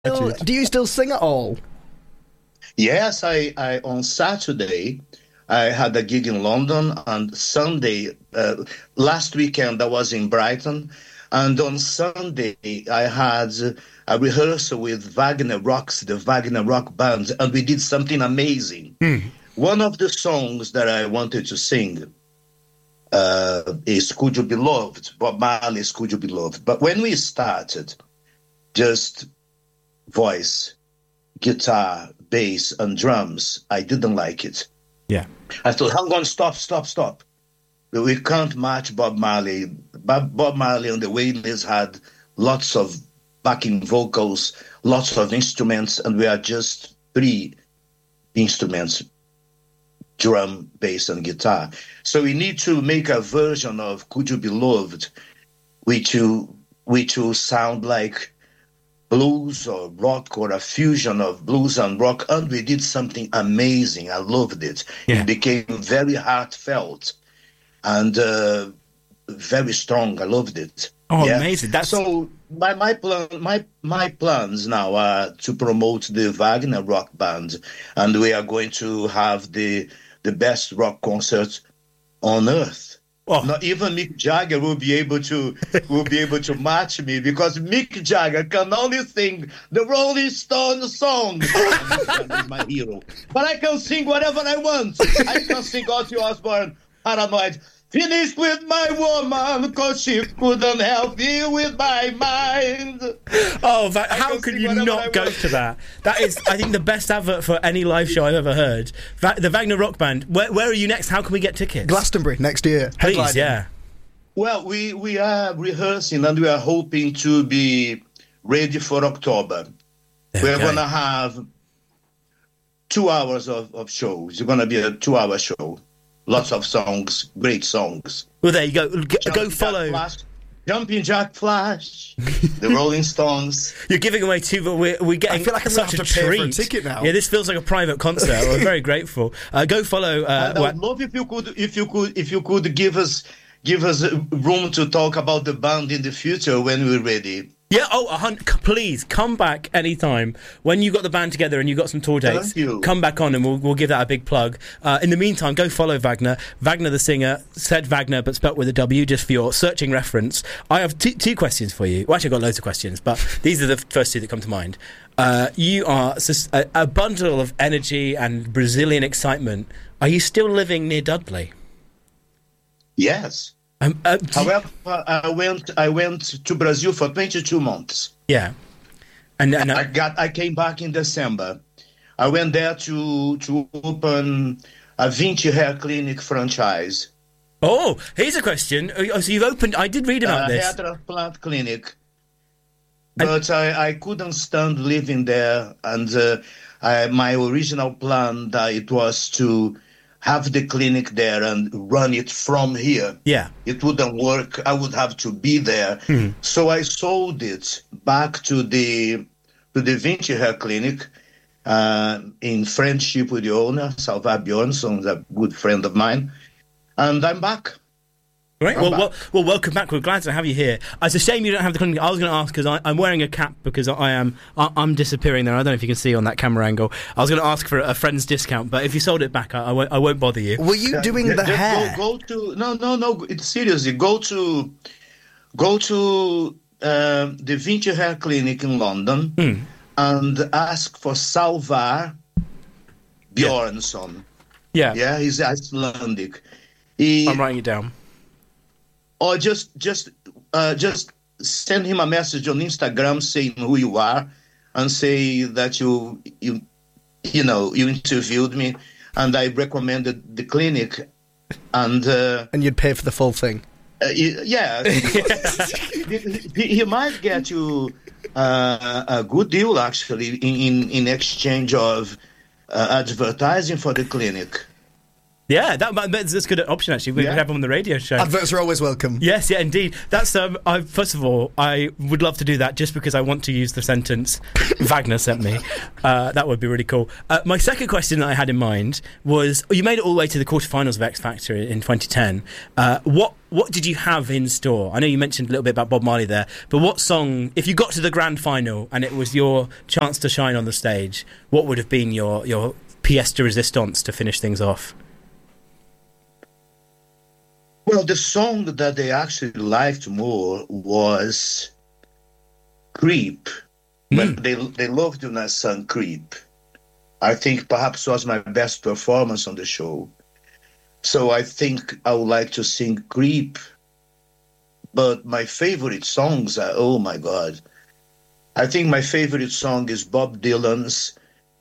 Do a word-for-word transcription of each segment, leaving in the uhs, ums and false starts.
Still, do you still sing at all? Yes, I, I on Saturday I had a gig in London, and Sunday uh, last weekend I was in Brighton, and on Sunday I had a rehearsal with Wagner Rocks, the Wagner Rock Band, and we did something amazing. Mm. One of the songs that I wanted to sing uh, is "Could You Be Loved," Bob Marley's "Could You Be Loved." But when we started, just voice, guitar, bass, and drums, I didn't like it. Yeah. I thought, hang on, stop, stop, stop. We can't match Bob Marley. Bob, Bob Marley on the Wailers had lots of backing vocals, lots of instruments, and we are just three instruments, drum, bass, and guitar. So we need to make a version of Could You Be Loved, which will, which will sound like blues or rock, or a fusion of blues and rock, and we did something amazing. I loved it. Yeah. It became very heartfelt and uh, very strong. I loved it. Oh, yeah? Amazing! That's so my my plan my my plans now are to promote the Wagner Rock Band, and we are going to have the the best rock concert on earth. Oh. Not even Mick Jagger will be able to will be able to match me, because Mick Jagger can only sing the Rolling Stones song. He's my hero. But I can sing whatever I want. I can sing Ozzy Osbourne, Paranoid. Finished with my woman, because she couldn't help me with my mind. Oh, that, how could you not go to that? That is, I think, the best advert for any live show I've ever heard. Va- the Wagner Rock Band. Where, where are you next? How can we get tickets? Glastonbury next year. Please, Headlining. yeah. Well, we, we are rehearsing, and we are hoping to be ready for October. Okay. We're going to have two hours of, of shows. It's going to be a two-hour show. Lots of songs, great songs. Well, there you go. Go, go follow. Flash, Jumping Jack Flash, the Rolling Stones. You're giving away two, but we're, we're getting I feel like I'm such have a to pay treat. for a ticket now. Yeah, this feels like a private concert. We're very grateful. Uh, go follow. Uh, I would love if you could, if you could, if you could give us, give us room to talk about the band in the future when we're ready. Yeah, oh, a hun- please, come back anytime. When you got the band together and you got some tour dates, come back on and we'll, we'll give that a big plug. Uh, in the meantime, go follow Wagner. Wagner the singer, said Wagner, but spelt with a W, just for your searching reference. I have t- two questions for you. Well, actually, I've got loads of questions, but these are the first two that come to mind. Uh, you are a, a bundle of energy and Brazilian excitement. Are you still living near Dudley? Yes. Um, uh, However, I went. I went to Brazil for twenty-two months. Yeah, and, and uh, I got. I came back in December. I went there to to open a Vinci Hair Clinic franchise. Oh, here's a question. Oh, so you've opened. I did read about a this. Hair transplant clinic, but I, I, I couldn't stand living there, and uh, I, my original plan that it was to have the clinic there and run it from here. Yeah. It wouldn't work. I would have to be there. Mm-hmm. So I sold it back to the to the Vinci Hair Clinic uh, in friendship with the owner, Salvar Bjornsson, a good friend of mine. And I'm back. Right. Well, well, well, welcome back. We're glad to have you here. It's a shame you don't have the clinic. I was going to ask, because I'm wearing a cap because I am I, I'm disappearing there. I don't know if you can see on that camera angle. I was going to ask for a friend's discount, but if you sold it back, I, I, won't, I won't bother you. Were you doing yeah, the hair? Go, go to no, no, no. It's seriously. Go to go to um, the Vinci Hair Clinic in London mm. and ask for Salvar Bjornsson. Yeah, yeah, he's Icelandic. He, I'm writing it down. Or just just uh, just send him a message on Instagram saying who you are, and say that you you you know you interviewed me, and I recommended the clinic, and uh, and you'd pay for the full thing. Uh, yeah, he, he might get you uh, a good deal actually in in, in exchange of uh, advertising for the clinic. Yeah, that, that's a good option, actually. We yeah. could have him on the radio show. Adverts are always welcome. Yes, yeah, indeed. That's um. I, first of all, I would love to do that just because I want to use the sentence Wagner sent me. Uh, that would be really cool. Uh, my second question that I had in mind was, you made it all the way to the quarterfinals of X Factor in twenty ten. Uh, what what did you have in store? I know you mentioned a little bit about Bob Marley there, but what song, if you got to the grand final and it was your chance to shine on the stage, what would have been your, your pièce de résistance to finish things off? Well, the song that they actually liked more was Creep. Mm. But they they loved when I sang Creep. I think perhaps was my best performance on the show. So I think I would like to sing Creep. But my favorite songs are, oh my God. I think my favorite song is Bob Dylan's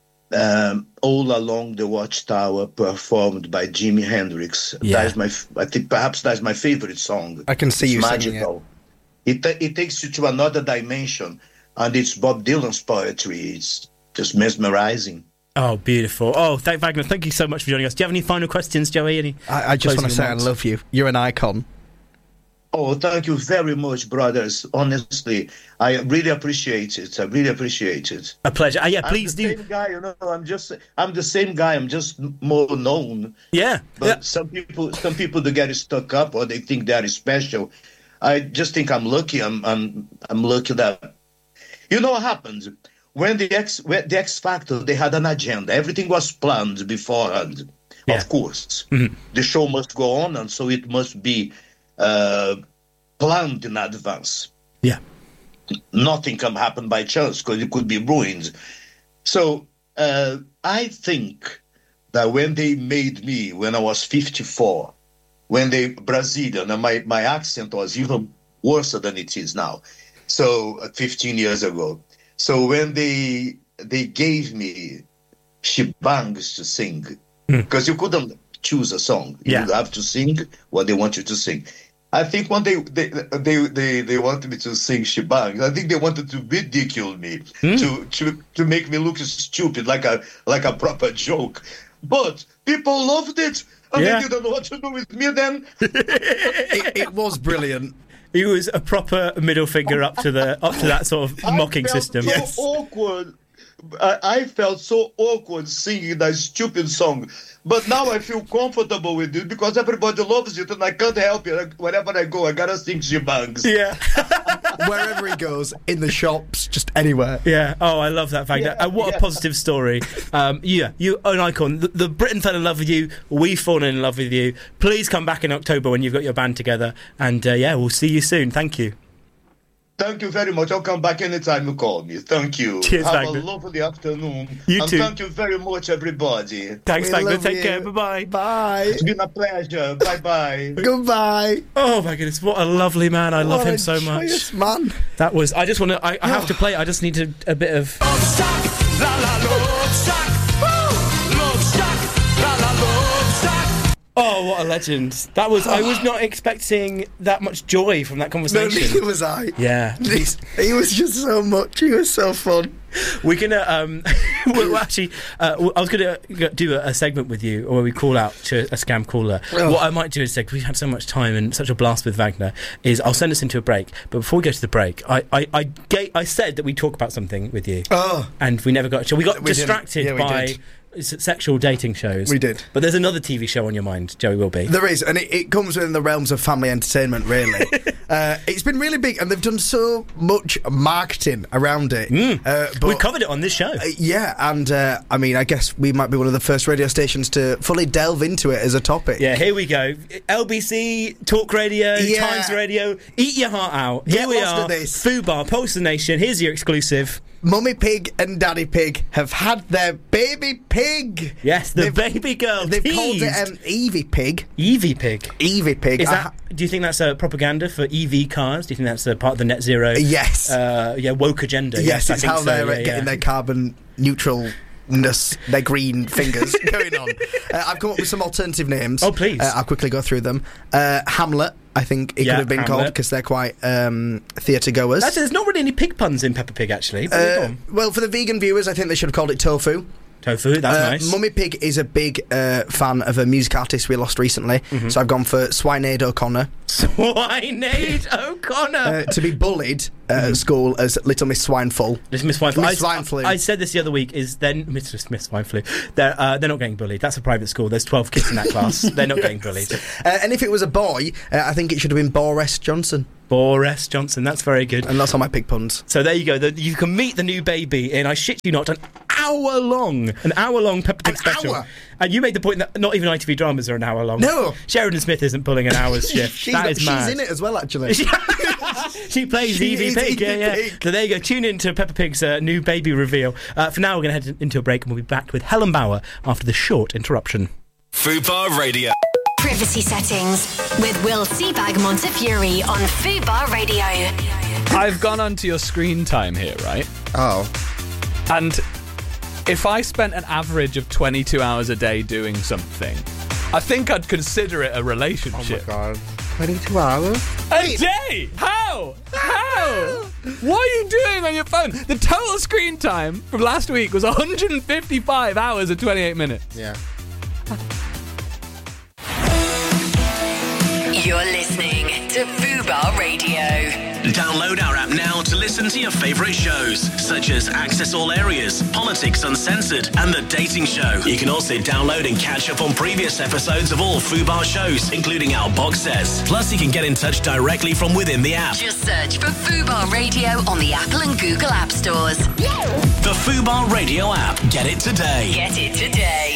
um, All Along the Watchtower, performed by Jimi Hendrix. Yeah. That is my, I think perhaps that's my favorite song. I can see it's you magical. singing it. It, it takes you to another dimension, and it's Bob Dylan's poetry. It's just mesmerizing. Oh, beautiful. Oh, thank Wagner, thank you so much for joining us. Do you have any final questions, Joey? Any I, I just want to say remarks? I love you. You're an icon. Oh, thank you very much, brothers. Honestly, I really appreciate it. I really appreciate it. A pleasure. Uh, yeah, please I'm the do. Same guy, you know. I'm just, I'm the same guy. I'm just more known. Yeah, but yeah. some people, some people they get stuck up or they think they are special. I just think I'm lucky. I'm, I'm, I'm lucky that, you know what happens when the X, when the X Factor, they had an agenda. Everything was planned beforehand. Yeah. Of course, mm-hmm. The show must go on, and so it must be. Uh, planned in advance. Yeah. Nothing can happen by chance because it could be ruined. So uh, I think that when they made me, when I was fifty-four, when they Brazilian, and my, my accent was even worse than it is now. So uh, fifteen years ago. So when they they gave me Shibangs to sing, because mm. you couldn't choose a song. You yeah. have to sing what they want you to sing. I think when they they they they, they wanted me to sing Shebang, I think they wanted to ridicule me, mm. to, to to make me look stupid, like a like a proper joke. But people loved it, and yeah. they didn't know what to do with me then. it, it was brilliant. It was a proper middle finger up to the up to that sort of I mocking felt system. So yes. awkward. I, I felt so awkward singing that stupid song. But now I feel comfortable with it because everybody loves it and I can't help it. Wherever I go, I gotta sing Shebangs. Yeah. Wherever he goes, in the shops, just anywhere. Yeah. Oh, I love that fact. Yeah, and what yeah. a positive story. Um, yeah, you are an icon. The, the Britain fell in love with you. We've fallen in love with you. Please come back in October when you've got your band together. And uh, yeah, we'll see you soon. Thank you. Thank you very much. I'll come back anytime you call me. Thank you. Cheers, Have Wagner. a lovely afternoon. You and too. Thank you very much, everybody. Thanks, Wagner. Take you. care. Bye-bye. Bye. It's been a pleasure. Bye-bye. Goodbye. Oh, my goodness. What a lovely man. I what love him a so much. joyous man. That was... I just want to... I, I have to play it. I just need to, a bit of... Oh, what a legend. That was... I was not expecting that much joy from that conversation. No, neither was I. Yeah. He was just so much. He was so fun. We're gonna um, we'll actually. Uh, I was gonna do a, a segment with you, where we call out to a scam caller. Oh. What I might do is say, 'cause we've had so much time and such a blast with Wagner, is I'll send us into a break. But before we go to the break, I I I, gave, I said that we'd talk about something with you. Oh, and we never got. So we got we distracted yeah, we by. Did. Sexual dating shows. We did. But there's another T V show on your mind, Joey Wilby. There is, and it, it comes within the realms of family entertainment, really. uh, it's been really big, and they've done so much marketing around it. Mm. Uh, but, we covered it on this show. Uh, yeah, and uh, I mean, I guess we might be one of the first radio stations to fully delve into it as a topic. Yeah, here we go. L B C, Talk Radio, yeah. Times Radio, eat your heart out. Here Get we lost are, in this. Food Bar, Pulse of the Nation. Here's your exclusive. Mummy Pig and Daddy Pig have had their baby pig. Yes, the they've, baby girl. They've teased. called it um, Evie Pig. Evie Pig. Evie Pig. Is that, do you think that's a propaganda for E V cars? Do you think that's a part of the net zero? Yes. Uh, yeah, woke agenda. Yes, yes it's I think how so. they're yeah, getting yeah. their carbon neutral. Their green fingers going on. Uh, I've come up with some alternative names. Oh, please. Uh, I'll quickly go through them. Uh, Hamlet, I think it yeah, could have been Hamlet. called because they're quite um, theatre goers. Actually, there's not really any pig puns in Peppa Pig, actually. Uh, well, for the vegan viewers, I think they should have called it Tofu. Tofu, that's uh, nice. Mummy Pig is a big uh, fan of a music artist we lost recently, mm-hmm. so I've gone for Swineade O'Connor. Swineade O'Connor! Uh, to be bullied uh, mm-hmm. at school as Little Miss Swineful. Little Miss Swineful. Miss Swineflu. I, I said this the other week, is then Miss Miss Swineflu. They're, uh, they're not getting bullied. That's a private school. There's twelve kids in that class. They're not yes. getting bullied. Uh, and if it was a boy, uh, I think it should have been Boris Johnson. Boris Johnson, that's very good. And that's all my pig puns. So there you go. The, you can meet the new baby in, I shit you not, an hour long. An hour long Peppa Pig special. Hour. And you made the point that not even I T V dramas are an hour long. No. Sheridan Smith isn't pulling an hour's shift. she's that not, is she's mad. in it as well, actually. She plays she Evie Pig. Yeah, yeah. Pig. So there you go. Tune in to Peppa Pig's uh, new baby reveal. Uh, for now, we're going to head into a break and we'll be back with Helen Bauer after the short interruption. Fubar Radio. Privacy settings with Will Seabag Montefiore on Fubar Radio. I've gone onto your screen time here, right? Oh. And if I spent an average of twenty-two hours a day doing something, I think I'd consider it a relationship. Oh my god. twenty-two hours? A day? How? How? What are you doing on your phone? The total screen time from last week was one hundred fifty-five hours and twenty-eight minutes. Yeah. You're listening to Fubar Radio. Download our app now to listen to your favourite shows, such as Access All Areas, Politics Uncensored, and The Dating Show. You can also download and catch up on previous episodes of all Fubar shows, including our box sets. Plus, you can get in touch directly from within the app. Just search for Fubar Radio on the Apple and Google App Stores. The Fubar Radio app. Get it today. Get it today.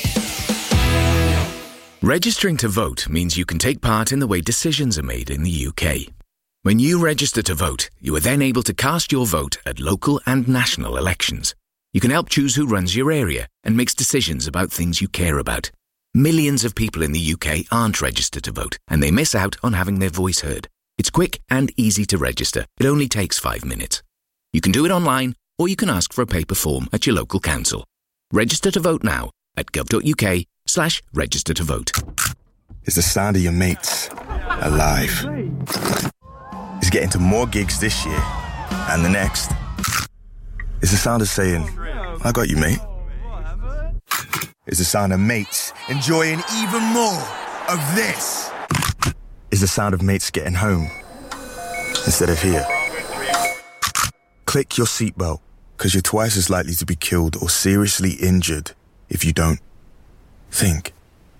Registering to vote means you can take part in the way decisions are made in the U K. When you register to vote, you are then able to cast your vote at local and national elections. You can help choose who runs your area and makes decisions about things you care about. Millions of people in the U K aren't registered to vote, and they miss out on having their voice heard. It's quick and easy to register. It only takes five minutes. You can do it online, or you can ask for a paper form at your local council. Register to vote now at gov.uk slash register to vote. It's the sound of your mates alive. It's getting to more gigs this year and the next. It's the sound of saying, I got you, mate. It's the sound of mates enjoying even more of this. It's the sound of mates getting home instead of here. Click your seatbelt, because you're twice as likely to be killed or seriously injured if you don't. Think.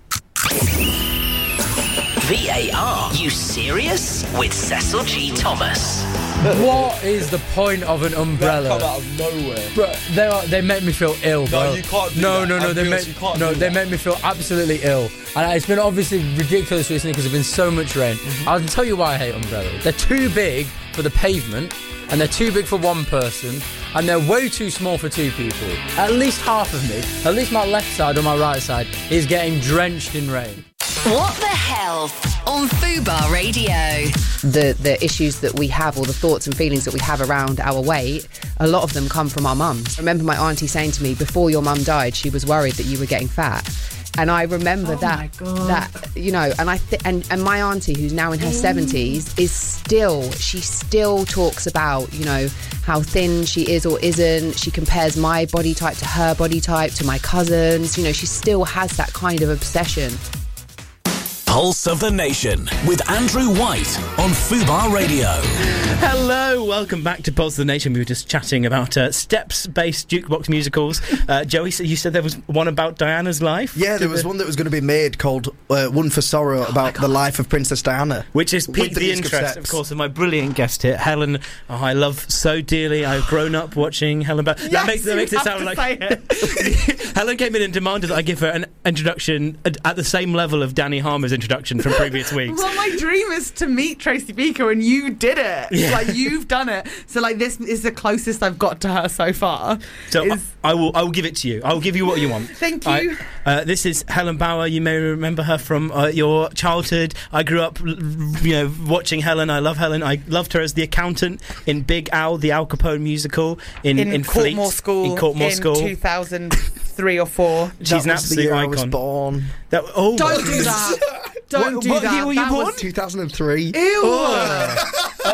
V A R, you serious? With Cecil G. Thomas. What is the point of an umbrella? They come out of nowhere. Bro, they are, they make me feel ill, bro. No, you can't do no, that. No, no, no, they make, you can't no, do they that. make me feel absolutely ill. And it's been obviously ridiculous recently because there's been so much rain. Mm-hmm. I'll tell you why I hate umbrellas. They're too big for the pavement, and they're too big for one person, and they're way too small for two people. At least half of me, at least my left side or my right side, is getting drenched in rain. What the hell on Fubar Radio? The the issues that we have, or the thoughts and feelings that we have around our weight, a lot of them come from our mums. I remember my auntie saying to me, before your mum died, she was worried that you were getting fat. And I remember oh that, that you know, and I th- and and my auntie, who's now in her seventies, is still she still talks about, you know, how thin she is or isn't. She compares my body type to her body type, to my cousins. You know, she still has that kind of obsession. Pulse of the Nation with Andrew White on Fubar Radio. Hello, welcome back to Pulse of the Nation. We were just chatting about uh, steps-based jukebox musicals. Uh, Joey, you said there was one about Diana's life? Yeah, there was the... one that was going to be made called uh, One for Sorrow, about oh the life of Princess Diana. Which is piqued the, the interest, of, of course, of my brilliant guest here, Helen, oh, I love so dearly. I've grown up watching Helen. Ba- yes, that makes, that makes it sound like... It. Helen came in and demanded that I give her an introduction at, at the same level of Danny Harmer's introduction. Introduction from previous weeks. Well, my dream is to meet Tracy Beaker, and you did it. Yeah. Like, you've done it. So, like, this is the closest I've got to her so far. So is... I, I will. I will give it to you. I will give you what you want. Thank you. I, uh, this is Helen Bauer. You may remember her from uh, your childhood. I grew up, you know, watching Helen. I love Helen. I loved her as the accountant in Big Al, the Al Capone musical in in, in Courtmore Fleet, School in Courtmore in School. two thousand three or four. She's an absolute icon. I was born. That, oh, don't do that. Don't what, do what that. Year were you that born? Was two thousand three. Ew. Oh.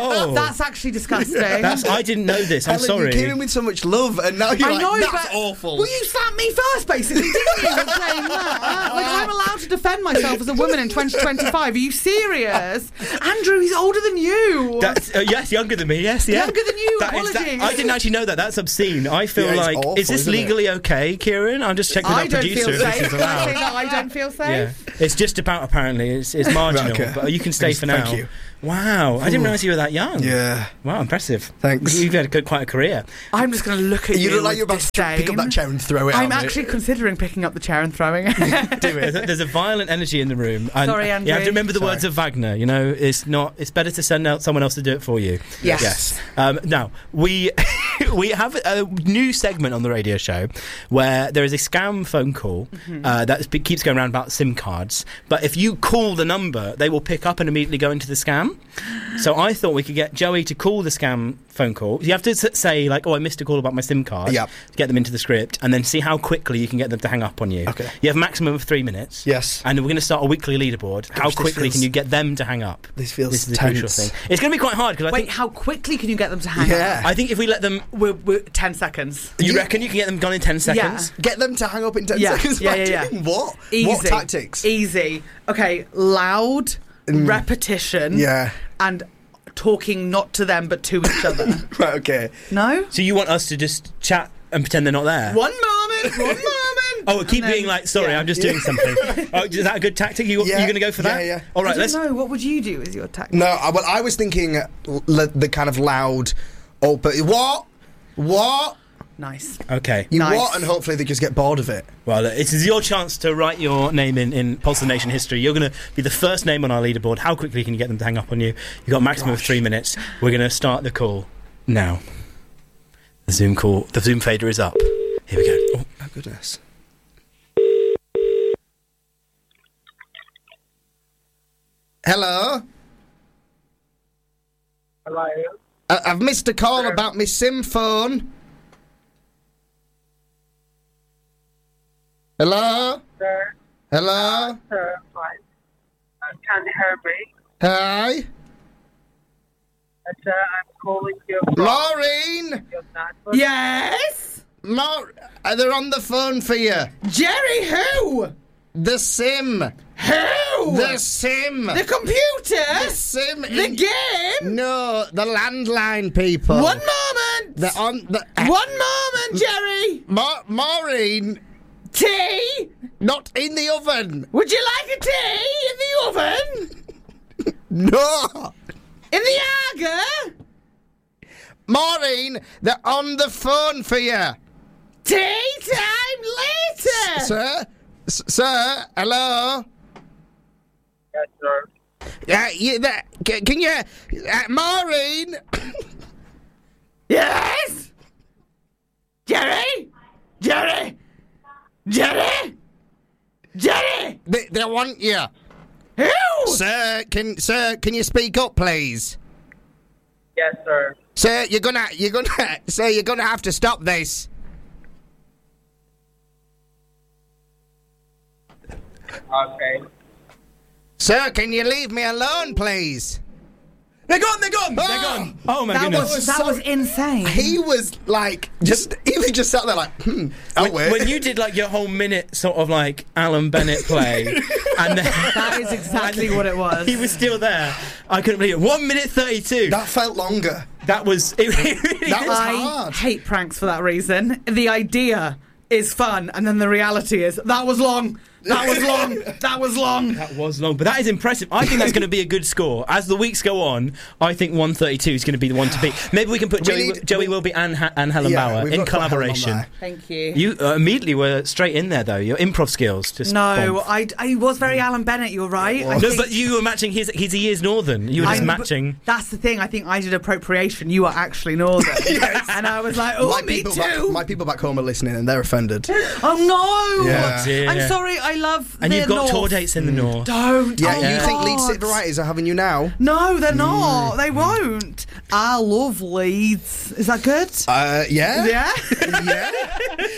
Oh. That's actually disgusting. That's, I didn't know this. I'm Helen, sorry. You came in with so much love, and now you're I like, know, that's but, awful. Well, you slapped me first, basically, didn't you? Saying that. Like, I'm allowed to defend myself as a woman in twenty twenty-five. Are you serious? Andrew, he's older than you. That's, uh, yes, younger than me. Yes, yeah. Younger than you. That is- Apologies. that- I didn't actually know that. That's obscene. I feel Yeah, it's like, awful, is this isn't it? legally okay, Kieran? I'm just checking with I our don't producer feel if this safe. is Can I say allowed. that I don't feel safe? Yeah, it's just about apparently. It's, it's marginal, Okay. but you can stay Thanks, for now. thank you. Wow, I didn't realise you were that young. Yeah. Wow, impressive. Thanks. You've had a good, quite a career. I'm just going to look at you. You look like with you're about to disdain. pick up that chair and throw it I'm at me. actually considering picking up the chair and throwing it. Do it. There's a, there's a violent energy in the room. And Sorry, You Andrew. have to remember the Sorry. words of Wagner. You know, it's not. It's better to send out someone else to do it for you. Yes. Yes. Um, now we we have a new segment on the radio show where there is a scam phone call Mm-hmm. uh, that sp- keeps going around about SIM cards. But if you call the number, they will pick up and immediately go into the scam. So I thought we could get Joey to call the scam phone call. You have to s- say like, "Oh, I missed a call about my SIM card." Yep. To get them into the script, and then see how quickly you can get them to hang up on you. Okay. You have a maximum of three minutes. Yes. And we're going to start a weekly leaderboard. how this quickly feels- can you get them to hang up? This feels This is the crucial tense. thing. It's going to be quite hard because I Wait, think how quickly can you get them to hang Yeah. up? I think if we let them, We're, we're ten seconds. you You- reckon you can get them gone in ten seconds? Get them to hang up in ten Yeah, seconds. yeah, by yeah, yeah. doing What? Easy. What tactics? Easy. Okay, loud, repetition, Yeah. and talking not to them but to each other. Right, okay. No? So you want us to just chat and pretend they're not there? One moment, one moment. Oh, keep And then- being like, sorry, yeah. I'm just doing something. Oh, is that a good tactic? You, Yeah, you going to go for that? yeah, yeah. All I right, don't let's. know. What would you do as your tactic? No, I, well, I was thinking uh, l- the kind of loud, open. What? What? Nice. Okay. You Nice. what? And hopefully they just get bored of it. Well, it is your chance to write your name in, in Pulse of the Nation history. You're going to be the first name on our leaderboard. How quickly can you get them to hang up on you? You've got a maximum of three minutes. We're going to start the call now. The Zoom call, the Zoom fader is up. Here we go. Oh, Oh, goodness. Hello? Hello? Uh, I've missed a call about my SIM phone. Hello? Sir? Hello? Sir, fine. Uh, can you hear me? Hi? Uh, sir, I'm calling you from Maureen? your network. Yes? Maur- uh, they're on the phone for you. Jerry, who? The SIM. Who? The SIM. The computer? The SIM. The in- game? No, the landline people. One moment. They're on the. One moment, Jerry. Ma- Maureen, Tea? not in the oven. Would you like a tea in the oven? No. In the Aga? Maureen, they're on the phone for you. Tea time later. Sir? S- sir? Hello? Yes, sir. Yeah, you, that, can, can you... Uh, Maureen? Yes? Jerry? Jerry? Jerry? Jerry? They, they want you. Who? Sir, can sir, can you speak up, please? Yes, sir. Sir, you're gonna, you're gonna, sir, you're gonna have to stop this. Okay. Sir, can you leave me alone, please? They're gone, they're gone, Ah! they're gone. Oh my That goodness. was that So- was insane. He was like, just, he was just sat there like, hmm, oh when, wait. when you did like your whole minute sort of like Alan Bennett play, and then That is exactly what it was. he was still there. I couldn't believe it. One minute thirty-two. That felt longer. That was. It really That was I hard. hate pranks for that reason. The idea is fun, and then the reality is that was long. That was long. That was long. That was long, but that is impressive. I think that's going to be a good score. As the weeks go on, I think one thirty-two is going to be the one to beat. Maybe we can put We Joey, need- Joey we- Wilby and, ha- and Helen Yeah, Bauer we've in got to put Helen on collaboration. there. Thank you. You uh, immediately were straight in there, though. Your improv skills just. No, bombed. I, I was very Alan Bennett. You're right. I No, think- but you were matching his. His he is northern. You were just I'm- but matching. That's the thing. I think I did appropriation. You are actually northern, and I was like, oh, my me people too. Back, my people back home are listening and they're offended. Oh no! Yeah. Oh, dear. I'm sorry. I love. And the you've got North. tour dates in the north. Don't. Yeah, oh, you think Leeds God. City writers are having you now? No, they're not. They won't. I love Leeds. Is that good? Uh, yeah. Yeah. Yeah.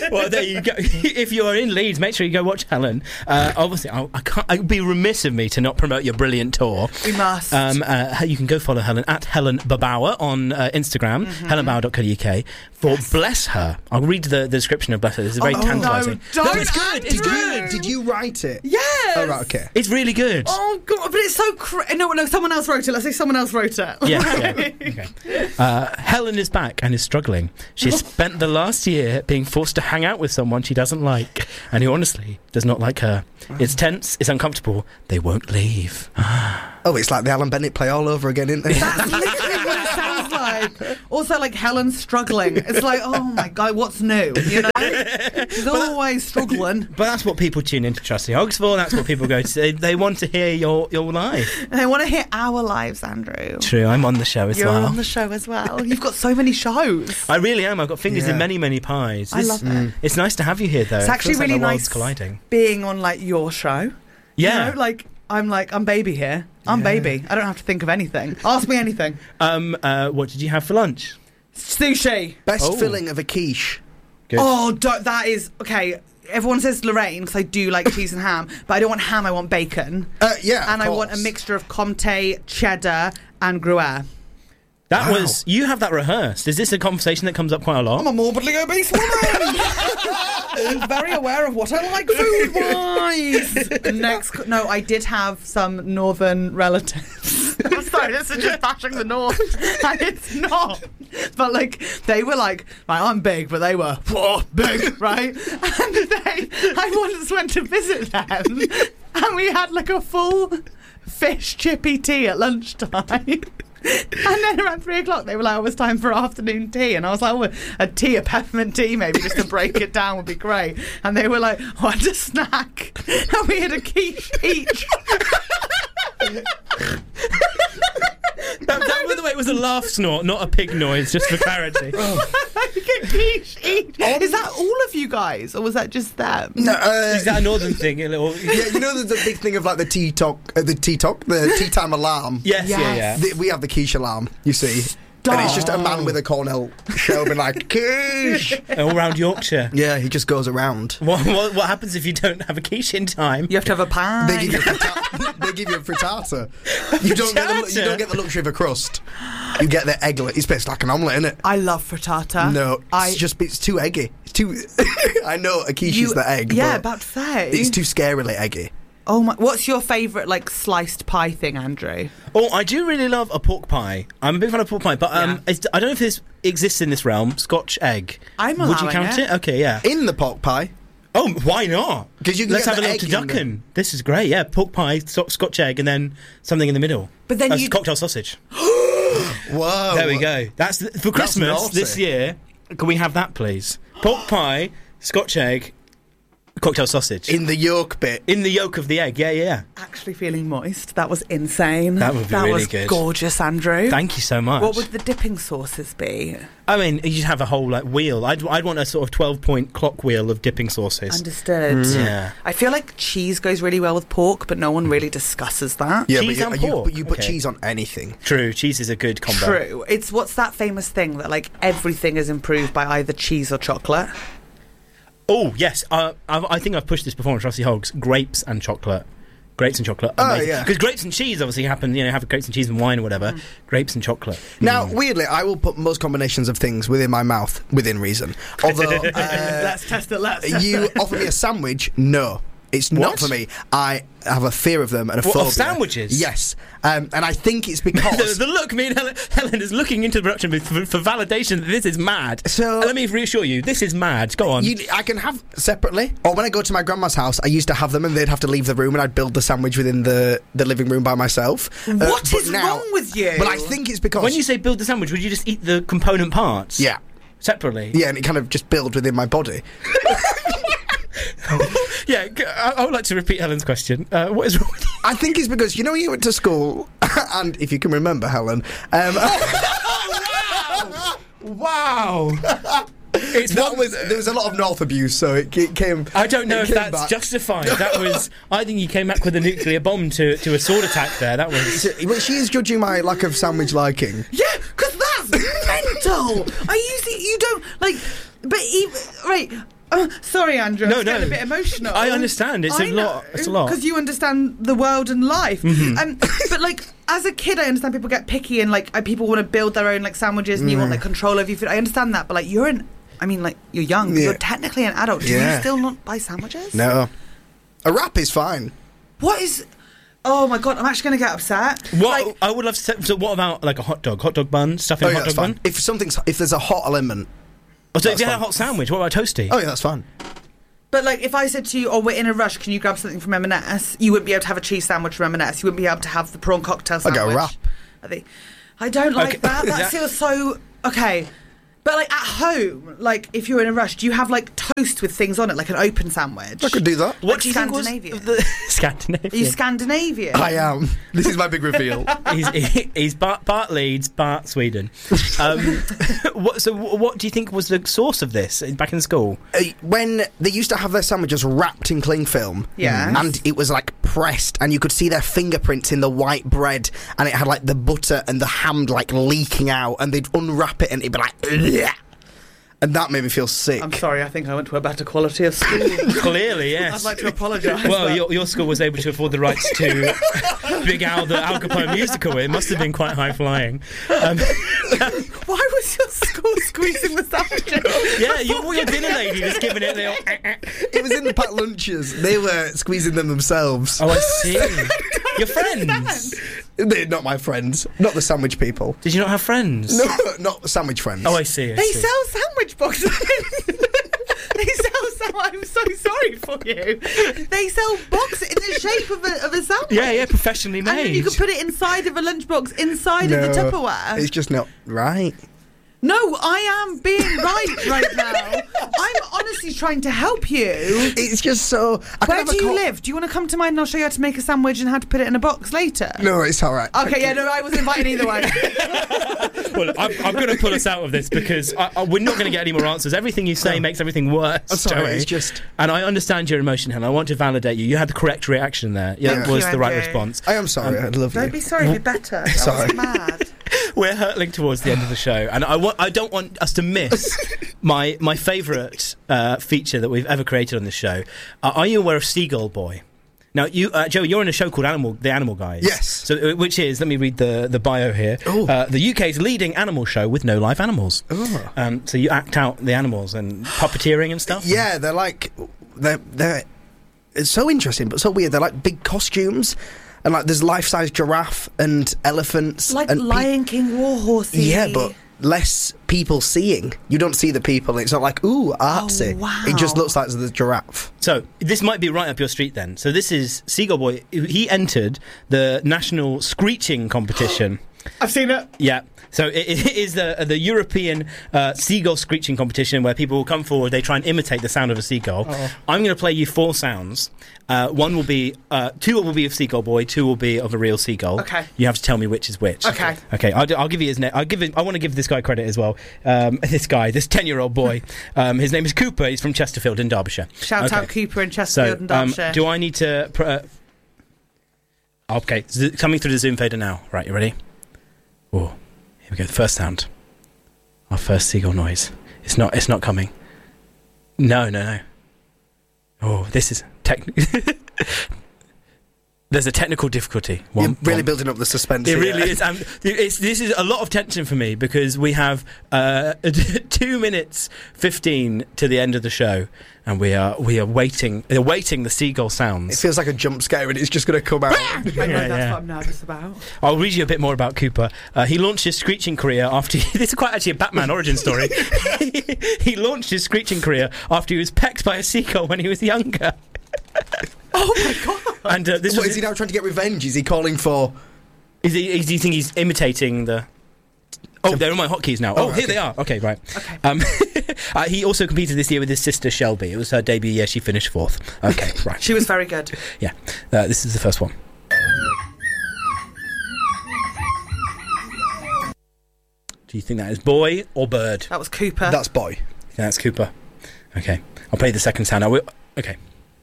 Well, there you go. If you are in Leeds, make sure you go watch Helen. Uh, obviously, I, I can't. It would be remiss of me to not promote your brilliant tour. We must. Um, uh, you can go follow Helen at Helen Babauer on uh, Instagram, mm-hmm. helen bauer dot co dot uk. For yes. Bless Her. I'll read the, the description of Bless Her. It's very oh, tantalising. No, don't no, it's good. It's did good. You, did you write it? Yes. Oh, right, okay. It's really good. Oh, God, but it's so... Cra- no, no, someone else wrote it. Let's say someone else wrote it. Yeah, yeah. Okay. Uh, Helen is back and is struggling. She spent the last year being forced to hang out with someone she doesn't like and who honestly does not like her. It's tense, it's uncomfortable. They won't leave. Oh, it's like the Alan Bennett play all over again, isn't it? That's literally what it sounds like. Also, like, Helen's struggling. It's like, oh my God, what's new? You know? She's always struggling. But that's what people tune into Trusty Hogs for. That's what people go to. They, they want to hear your, your life. They want to hear our lives, Andrew. True, I'm on the show as You're well. You're on the show as well. You've got so many shows. I really am. I've got fingers yeah. in many, many pies. I It's, love it. Mm. It's nice to have you here, though. It's actually it feels really like nice colliding. being on, like, your show. Yeah. You know, like, I'm like, I'm baby here. I'm yeah. baby. I don't have to think of anything. Ask me anything. Um, uh, what did you have for lunch? Sushi. Best oh. filling of a quiche. Good. Oh, don't, that is... Okay, everyone says Lorraine, because I do like cheese and ham, but I don't want ham, I want bacon. Uh, yeah, And I want a mixture of Comté, cheddar, and Gruyere. That wow. was... You have that rehearsed. Is this a conversation that comes up quite a lot? I'm a morbidly obese woman. I'm very aware of what I like food-wise. Next... No, I did have some northern relatives. I'm sorry, this is just bashing the north. And it's not. But, like, they were like, like I'm big, but they were whoa, big, right? And they... I once went to visit them, and we had, like, a full fish chippy tea at lunchtime. And then around three o'clock they were like, oh, it's time for afternoon tea. And I was like, oh, a tea, a peppermint tea maybe, just to break it down would be great. And they were like, oh, and a snack. And we had a quiche each. That, that, by the way, it was a laugh snort, not a pig noise, just for clarity. quiche each. Is that all of you guys, or was that just them? No, uh, is that a northern thing? A little... Yeah, you know, there's a big thing of like the tea talk, uh, the tea talk, the tea time alarm. Yes, yes. yeah, yeah. The, we have the quiche alarm. You see. Stop. And it's just a man with a Cornell show being like, quiche! All around Yorkshire. Yeah, he just goes around. What, what, what happens if you don't have a quiche in time? You have to have a pie. They give you a, frittata. they give you a frittata. You don't, get the, you don't get the luxury of a crust. You get the egg. It's basically like an omelette, isn't it? I love frittata. No, it's I, just it's too eggy. It's too... I know a quiche you, is the egg, Yeah, but about to say. It's too scarily eggy. Oh my! What's your favourite like sliced pie thing, Andrew? Oh, I do really love a pork pie. I'm a big fan of pork pie, but um, yeah. I don't know if this exists in this realm. Scotch egg. I'm Would you count it. it? Okay, yeah. In the pork pie. Oh, why not? Because you can Let's get have the a egg little turducken. the... This is great. Yeah, pork pie, so- Scotch egg, and then something in the middle. But then uh, you cocktail sausage. Whoa! There we go. That's the, for Christmas That's this year. Can we have that, please? Pork pie, Scotch egg. Cocktail sausage. In the yolk bit. In the yolk of the egg, yeah, yeah. Actually feeling moist. That was insane. That would be that really was good. Gorgeous, Andrew. Thank you so much. What would the dipping sauces be? I mean, you'd have a whole like wheel. I'd, I'd want a sort of twelve-point clock wheel of dipping sauces. Understood. Mm. Yeah. I feel like cheese goes really well with pork, but no one really discusses that. Yeah, cheese but and you, pork. You, but you put okay. cheese on anything. True, cheese is a good combo. True. It's what's that famous thing that like everything is improved by either cheese or chocolate? Oh, yes. Uh, I, I think I've pushed this before on Trusty Hogs. Grapes and chocolate. Grapes and chocolate. Oh, yeah. Because grapes and cheese obviously happen, you know, have grapes and cheese and wine or whatever. Mm. Grapes and chocolate. Now, mm. weirdly, I will put most combinations of things within my mouth, within reason. Although... uh, let's test it, let's test You it. offer me a sandwich? No. It's What? not for me. I have a fear of them and a What, phobia. of sandwiches? Yes. Um, and I think it's because... the, the look, me and Helen, Helen is looking into the production booth for, for validation that this is mad. So... And let me reassure you, this is mad. Go on. You, I can have separately. Or when I go to my grandma's house, I used to have them and they'd have to leave the room and I'd build the sandwich within the, the living room by myself. What uh, is now, wrong with you? But I think it's because... When you say build the sandwich, would you just eat the component parts? Yeah. Separately? Yeah, and it kind of just build within my body. Yeah, I, I would like to repeat Helen's question. Uh, what is wrong with you? I think it's because, you know, you went to school, and if you can remember, Helen... Um, oh, wow! Wow! It's that one, was there was a lot of North abuse, so it, it came. I don't know if that's back. justified. That was. I think you came back with a nuclear bomb to, to a sword attack there. That was. But she is judging my lack of sandwich liking. Yeah, because that's mental. I usually you don't like, but even right. Oh, sorry, Andrew. No, I'm getting no. a bit emotional. I understand. It's I a lot. It's a lot. Because you understand the world and life. Mhm. Um, but like, as a kid, I understand people get picky and like uh, people want to build their own like sandwiches and you want Mm. like control over your food. I understand that, but like you're an, I mean, like you're young. Yeah. You're technically an adult. Do Yeah. you still not buy sandwiches? No. A wrap is fine. What is? Oh my god, I'm actually going to get upset. What I would love to say, so what about like a hot dog? Hot dog bun? Stuff in Oh, a yeah, hot that's dog fine. bun? If something's, if there's a hot element. Oh, so if that's you had a fine. hot sandwich, what about a toasty? Oh, yeah, that's fine. But like, if I said to you, "Oh, we're in a rush. Can you grab something from M and S?" You wouldn't be able to have a cheese sandwich from M and S. You wouldn't be able to have the prawn cocktail I'll sandwich. get a wrap. I think. I don't like Okay. that. That That- feels so okay. But like at home, like if you're in a rush, do you have like toast with things on it, like an open sandwich? I could do that. What Like do you think was Scandinavian? the Scandinavian? Are you Scandinavian? I am. This is my big reveal. he's he, he's part, part Leeds, part Sweden. Um, what, so, wh- what do you think was the source of this back in school? Uh, when they used to have their sandwiches wrapped in cling film, Yes. and it was like pressed, and you could see their fingerprints in the white bread, and it had like the butter and the ham like leaking out, and they'd unwrap it, and it'd be like, "Ugh." And that made me feel sick. I'm sorry. I think I went to a better quality of school. Clearly, yes. I'd like to apologise. Well, but- your, your school was able to afford the rights to Big Al, the Al Capone musical. It must have been quite high flying. Um, Why was your school squeezing the sandwiches? yeah, your, your dinner lady was giving it the. It was in the packed lunches. They were squeezing them themselves. Oh, I see. Your friends? They're not my friends. Not the sandwich people. Did you not have friends? No, not sandwich friends. Oh, I see. I They see. sell sandwich boxes. They sell. Sam- I'm so sorry for you. They sell boxes in the shape of a, of a sandwich. Yeah, yeah, professionally And then made. you can put it inside of a lunchbox, inside of the No, Tupperware. It's just not right. No, I am being right right now. I'm honestly trying to help you. It's just so. I Where can have do a you co- live? Do you want to come to mine and I'll show you how to make a sandwich and how to put it in a box later? No, it's all right. Okay, yeah, no, I wasn't invited either way. Well, I'm, I'm going to pull us out of this because I, I, we're not going to get any more answers. Everything you say makes everything worse. I'm sorry, Joey. it's just- And I understand your emotion, Helen. I want to validate you. You had the correct reaction there. Yeah, Thank that was you, the right Andrew. response. I am sorry. I love Don't you. be sorry, be better. That Sorry. was mad. We're hurtling towards the end of the show, and I, wa- I don't want us to miss my my favourite uh, feature that we've ever created on this show. Uh, are you aware of Seagull Boy? Now, you, uh, Joe, you're in a show called Animal, The Animal Guys. Yes. So, uh, which is, let me read the, the bio here. Ooh. Uh, the U K's leading animal show with no live animals. Ooh. Um, so you act out the animals and puppeteering and stuff. Yeah, they're like they're they're. It's so interesting, but so weird. They're like big costumes, and like there's life-size giraffe and elephants, Like and pe- Lion King war horsey. Yeah, but less people seeing. You don't see the people. It's not like ooh artsy. Oh, wow. It just looks like the giraffe. So this might be right up your street then. So this is Seagull Boy. He entered the national screeching competition. I've seen it. Yeah. So it, it is the the European uh, seagull screeching competition where people will come forward. They try and imitate the sound of a seagull. Oh. I'm going to play you four sounds. Uh, one will be uh, two will be of Seagull Boy. Two will be of a real seagull. Okay. You have to tell me which is which. Okay. Okay. I'll, do- I'll give you his name. I'll give. Him, I want to give this guy credit as well. Um, this guy, this ten-year-old boy. Um, his name is Cooper. He's from Chesterfield in Derbyshire. Shout Okay. out Cooper in So, Chesterfield and um, Derbyshire. do I need to? Pr- uh, okay, Z- coming through the Zoom fader now. Right, you ready? Oh, here we go. The first sound. Our first seagull noise. It's not. It's not coming. No, no, no. Oh, this is tech. There's a technical difficulty. One, You're really one. building up the suspense. It here. really is. Um, it's, this is a lot of tension for me because we have uh, two minutes fifteen to the end of the show, and we are we are waiting, awaiting the seagull It sounds. feels like a jump scare, and it's just going to come out. I know, Yeah, that's yeah. what I'm nervous about. I'll read you a bit more about Cooper. Uh, he launched his screeching career after he, this is quite actually a Batman origin story. he, he launched his screeching career after he was pecked by a seagull when he was younger. Oh my god! And uh, this What, was is he now trying to get revenge? Is he calling for? Is he? Is, do you think he's imitating the? Oh, they're on my hotkeys now. Oh, Oh, here okay. they are. Okay, right. Okay. Um, uh, he also competed this year with his sister Shelby. It was her debut year. She finished fourth. Okay, right. She was very good. Yeah. Uh, this is the first one. Do you think that is boy or bird? That was Cooper. That's boy. Yeah, that's Cooper. Okay. I'll play the second sound now. We- Okay.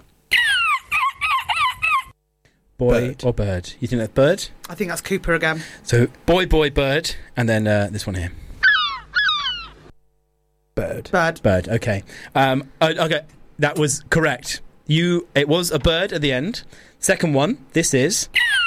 Boy Bird. or bird? You think that's bird? I think that's Cooper again. So boy, boy, bird, and then uh, this one here. Bird. Bird. Bird. Okay. Um, uh, okay. That was correct. You. It was a bird at the end. Second one. This is.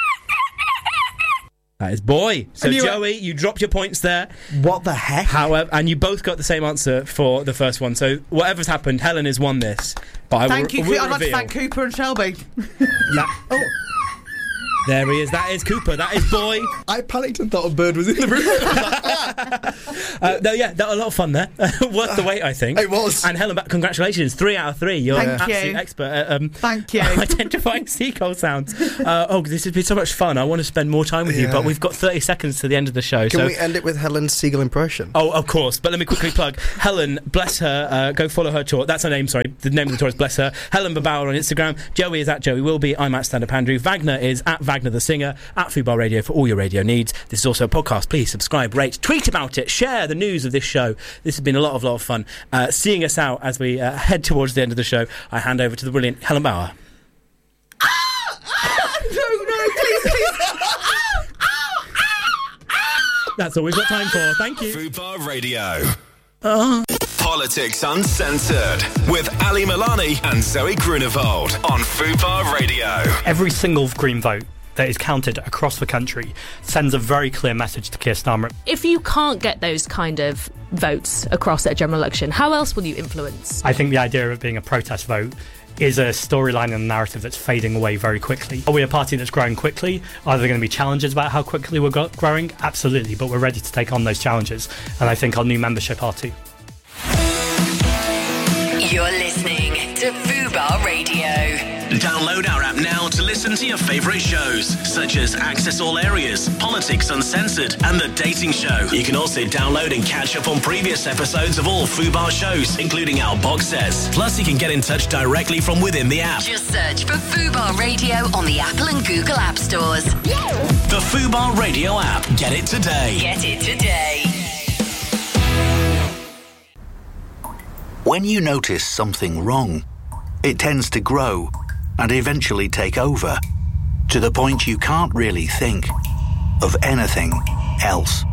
That is boy. So And you- Joey, you dropped your points there. What the heck? However, and you both got the same answer for the first one. So whatever's happened, Helen has won this. But I Thank will, you. will I'd like to reveal. thank Cooper and Shelby. Yeah. Oh. There he is. That is Cooper. That is boy. I panicked and thought a bird was in the room. uh, no, yeah, that was a lot of fun there. Worth the wait, I think. It was. And Helen, congratulations, three out of three. You're Thank an absolute you. expert at um, Thank you. identifying seagull sounds. Uh, oh, this has been so much fun. I want to spend more time with you, Yeah. but we've got thirty seconds to the end of the show. Can so we end it with Helen's seagull impression? Oh, of course. But let me quickly plug Helen. Bless her. Uh, go follow her tour. That's her name. Sorry, the name of the tour is Bless Her. Helen Babauer on Instagram. Joey is at Joey Wilby. I'm at Stand Up Andrew. Wagner is at Wagner the Singer. At Fubar Radio for all your radio needs. This is also a podcast. Please subscribe, rate, tweet about it, share the news of this show. This has been a lot of lot of fun. Uh, seeing us out as we uh, head towards the end of the show, I hand over to the brilliant Helen Bauer. No, no, please, please. That's all we've got time for. Thank you. Fubar Radio. Uh. Politics Uncensored with Ali Milani and Zoe Grunewald on Fubar Radio. Every single Green vote that is counted across the country sends a very clear message to Keir Starmer. If you can't get those kind of votes across at a general election, how else will you influence? I think the idea of it being a protest vote is a storyline and a narrative that's fading away very quickly. Are we a party that's growing quickly? Are there going to be challenges about how quickly we're go- growing? Absolutely, but we're ready to take on those challenges, and I think our new membership are too. You're listening to Fubar Radio. Download our app now to listen to your favourite shows, such as Access All Areas, Politics Uncensored, and The Dating Show. You can also download and catch up on previous episodes of all Fubar shows, including our box sets. Plus, you can get in touch directly from within the app. Just search for Fubar Radio on the Apple and Google App Stores. The Fubar Radio app. Get it today. Get it today. When you notice something wrong, it tends to grow and eventually take over, to the point you can't really think of anything else.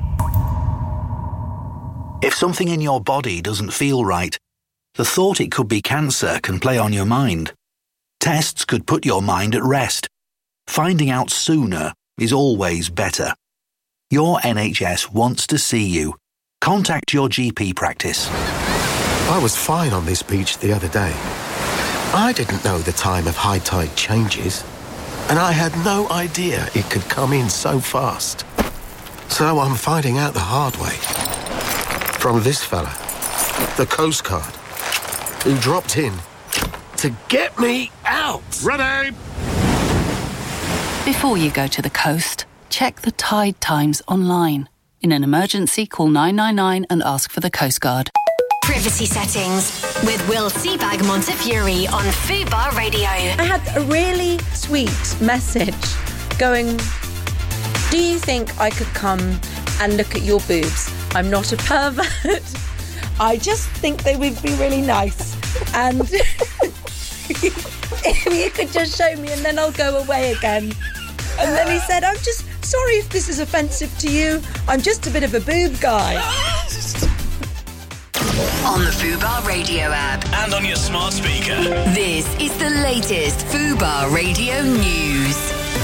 If something in your body doesn't feel right, the thought it could be cancer can play on your mind. Tests could put your mind at rest. Finding out sooner is always better. Your N H S wants to see you. Contact your G P practice. I was fine on this beach the other day. I didn't know the time of high tide changes, and I had no idea it could come in so fast. So I'm finding out the hard way. From this fella, the Coast Guard, who dropped in to get me out. Ready! Before you go to the coast, check the tide times online. In an emergency, call nine nine nine and ask for the Coast Guard. Privacy settings with Will Seabag Montefiore on Fubar Radio. I had a really sweet message going, do you think I could come and look at your boobs? I'm not a pervert. I just think they would be really nice. And if you could just show me and then I'll go away again. And then he said, I'm just sorry if this is offensive to you. I'm just a bit of a boob guy. On the Fubar Radio app. And on your smart speaker. This is the latest Fubar Radio news.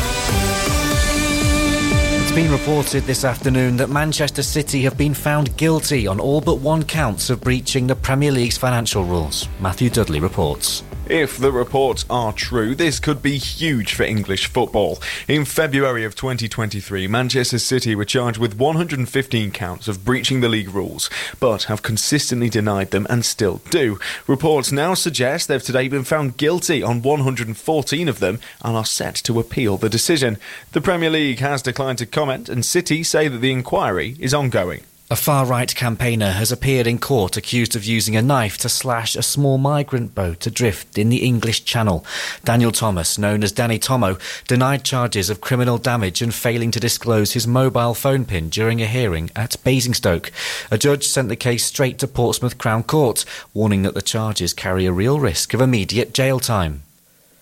It's been reported this afternoon that Manchester City have been found guilty on all but one counts of breaching the Premier League's financial rules. Matthew Dudley reports. If the reports are true, this could be huge for English football. In February of twenty twenty-three, Manchester City were charged with one hundred fifteen counts of breaching the league rules, but have consistently denied them and still do. Reports now suggest they've today been found guilty on one hundred fourteen of them and are set to appeal the decision. The Premier League has declined to comment, and City say that the inquiry is ongoing. A far-right campaigner has appeared in court accused of using a knife to slash a small migrant boat adrift in the English Channel. Daniel Thomas, known as Danny Tomo, denied charges of criminal damage and failing to disclose his mobile phone pin during a hearing at Basingstoke. A judge sent the case straight to Portsmouth Crown Court, warning that the charges carry a real risk of immediate jail time.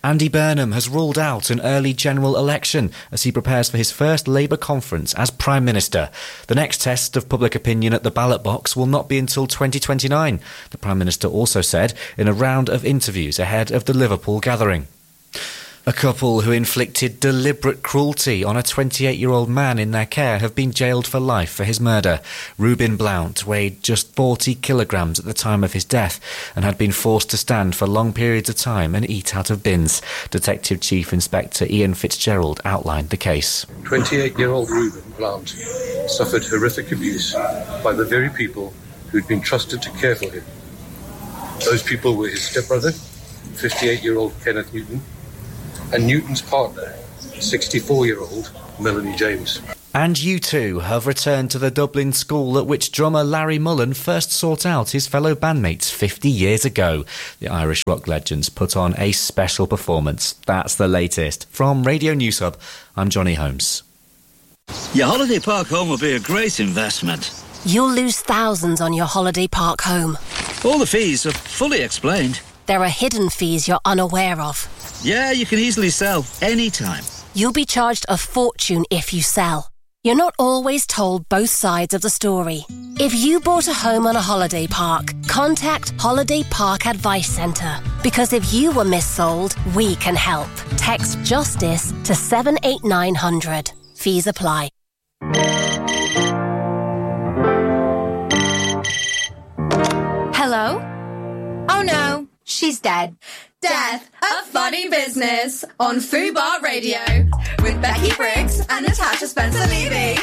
Andy Burnham has ruled out an early general election as he prepares for his first Labour conference as Prime Minister. The next test of public opinion at the ballot box will not be until twenty twenty-nine, the Prime Minister also said in a round of interviews ahead of the Liverpool gathering. A couple who inflicted deliberate cruelty on a twenty-eight-year-old man in their care have been jailed for life for his murder. Ruben Blount weighed just forty kilograms at the time of his death and had been forced to stand for long periods of time and eat out of bins. Detective Chief Inspector Ian Fitzgerald outlined the case. twenty-eight-year-old Ruben Blount suffered horrific abuse by the very people who'd been trusted to care for him. Those people were his stepbrother, fifty-eight-year-old Kenneth Newton, and Newton's partner, sixty-four-year-old Melanie James. And U two have returned to the Dublin school at which drummer Larry Mullen first sought out his fellow bandmates fifty years ago. The Irish rock legends put on a special performance. That's the latest. From Radio News Hub, I'm Johnny Holmes. Your holiday park home will be a great investment. You'll lose thousands on your holiday park home. All the fees are fully explained. There are hidden fees you're unaware of. Yeah, you can easily sell anytime. You'll be charged a fortune if you sell. You're not always told both sides of the story. If you bought a home on a holiday park, contact Holiday Park Advice Centre. Because if you were missold, we can help. Text JUSTICE to seven eight nine hundred. Fees apply. Hello? Oh no, she's dead. Death, a funny business on Fubar Radio with Becky Briggs and Natasha Spencer-Levy.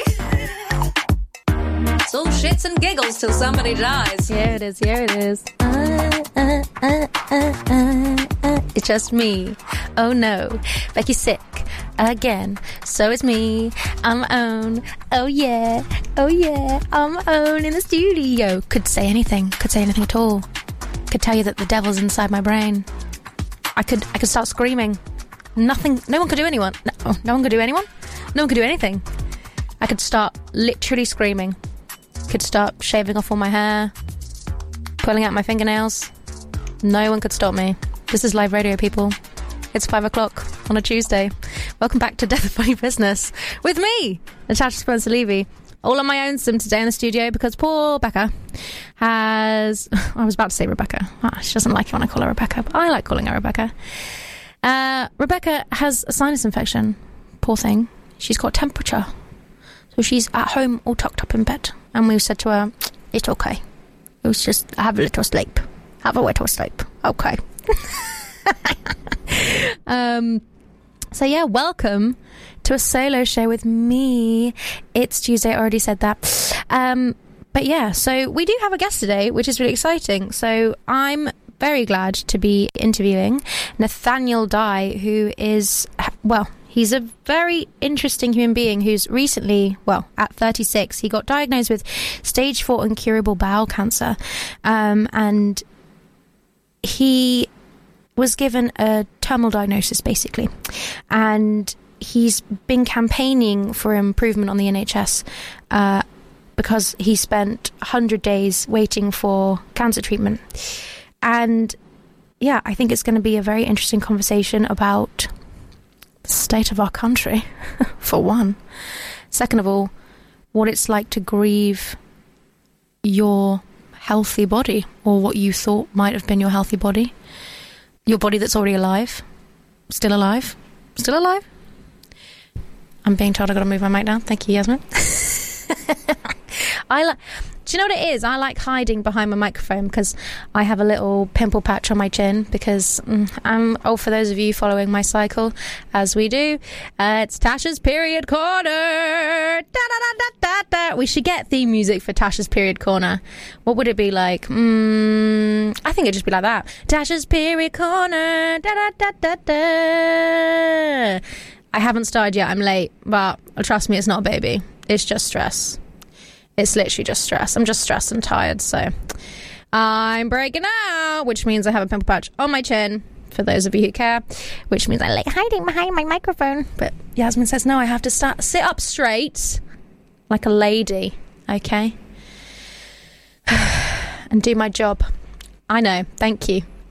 It's all shits and giggles till somebody dies. Here it is, here it is. Uh, uh, uh, uh, uh, uh. It's just me. Oh no, Becky's sick again. So is me. I'm own. Oh yeah, oh yeah, I'm own in the studio. Could say anything, could say anything at all. Could tell you that the devil's inside my brain. I could I could start screaming. Nothing, no one could do anyone. No, no one could do anyone. No one could do anything. I could start literally screaming. Could start shaving off all my hair, pulling out my fingernails. No one could stop me. This is live radio, people. It's five o'clock on a Tuesday. Welcome back to Death of Funny Business with me, Natasha Spencer-Levy. All on my own sim today in the studio because poor Becca has... I was about to say Rebecca. Oh, she doesn't like it when I call her Rebecca, but I like calling her Rebecca. Uh, Rebecca has a sinus infection. Poor thing. She's got temperature. So she's at home all tucked up in bed. And we said to her, it's okay. It was just have a little sleep. Have a little sleep. Okay. um. So yeah, welcome to a solo show with me. It's Tuesday, I already said that. Um, but yeah, so we do have a guest today, which is really exciting. So I'm very glad to be interviewing Nathaniel Dye, who is, well, he's a very interesting human being who's recently, well, at thirty-six, he got diagnosed with stage four incurable bowel cancer. Um, and he was given a terminal diagnosis, basically. And he's been campaigning for improvement on the N H S uh, because he spent one hundred days waiting for cancer treatment. And yeah, I think it's going to be a very interesting conversation about the state of our country, for one. Second of all, what it's like to grieve your healthy body, or what you thought might have been your healthy body. Your body that's already alive. Still alive. Still alive. I'm being told I've got to move my mic down. Thank you, Yasmin. I like... Do you know what it is? I like hiding behind my microphone because I have a little pimple patch on my chin because mm, I'm... Oh, for those of you following my cycle, as we do, uh, it's Tasha's Period Corner. Da, da, da, da, da, da. We should get theme music for Tasha's Period Corner. What would it be like? Mm, I think it'd just be like that. Tasha's Period Corner. Da, da, da, da, da. I haven't started yet. I'm late, but trust me, it's not a baby. It's just stress. It's literally just stress. I'm just stressed and tired, so I'm breaking out, which means I have a pimple patch on my chin, for those of you who care, which means I like hiding behind my microphone. But Yasmin says, no, I have to start sit up straight like a lady, okay? And do my job. I know, thank you.